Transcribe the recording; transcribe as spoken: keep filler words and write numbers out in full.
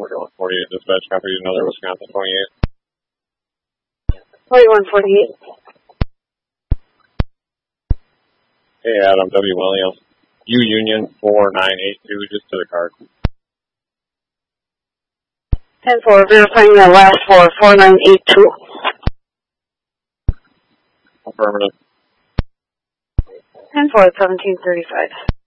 forty-one forty-eight, dispatch, copy another Wisconsin twenty-eight. forty-one forty-eight. Hey, Adam, W. Williams. U Union four nine eight two, just to the card. ten four, verifying the last four, four nine eight two. Affirmative. ten four, seventeen thirty-five.